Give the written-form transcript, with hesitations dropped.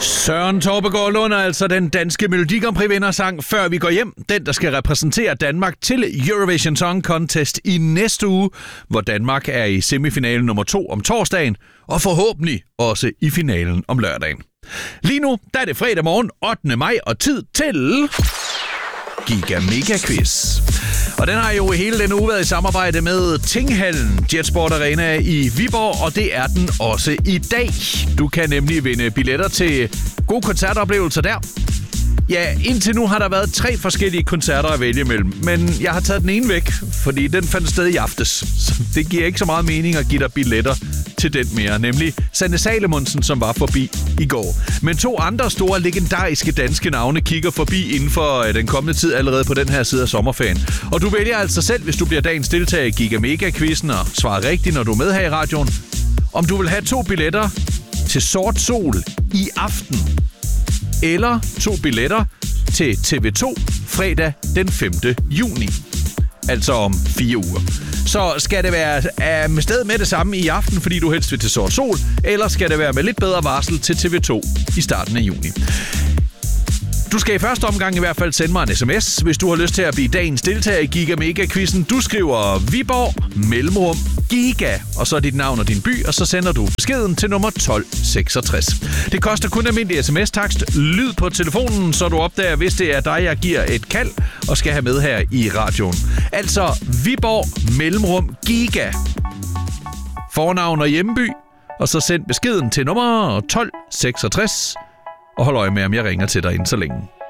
Søren Torpegaard Lund er altså den danske Melodi Grand Prix vindersang Før vi går hjem. Den, der skal repræsentere Danmark til Eurovision Song Contest i næste uge, hvor Danmark er i semifinalen nummer 2 om torsdagen, og forhåbentlig også i finalen om lørdagen. Lige nu, der er det fredag morgen, 8. maj, og tid til Giga Mega Quiz. Og den har jo hele denne uge været i samarbejde med Tinghallen Jetsport Arena i Viborg, og det er den også i dag. Du kan nemlig vinde billetter til gode koncertoplevelser der. Ja, indtil nu har der været 3 forskellige koncerter at vælge mellem, men jeg har taget den ene væk, fordi den fandt sted i aftes. Så det giver ikke så meget mening at give dig billetter til den mere, nemlig Sanne Salomonsen, som var forbi i går. Men 2 andre store legendariske danske navne kigger forbi inden for den kommende tid allerede på den her side af sommerferien. Og du vælger altså selv, hvis du bliver dagens deltager i Giga Mega-quizzen og svarer rigtigt, når du er med her i radioen, om du vil have 2 billetter til Sort Sol i aften, eller 2 billetter til TV2 fredag den 5. juni. Altså om 4 uger. Så skal det være med sted med det samme i aften, fordi du helst vil til Sort Sol, eller skal det være med lidt bedre varsel til TV2 i starten af juni. Du skal i første omgang i hvert fald sende mig en sms, hvis du har lyst til at blive dagens deltager i Giga Mega-quizzen. Du skriver Viborg, mellemrum, Giga, og så dit navn og din by, og så sender du beskeden til nummer 1266. Det koster kun almindelig sms-takst. Lyd på telefonen, så du opdager, hvis det er dig, jeg giver et kald og skal have med her i radioen. Altså Viborg, mellemrum, Giga. Fornavn og hjemmeby, og så send beskeden til nummer 1266. Og hold øje med, om jeg ringer til dig inden så længe.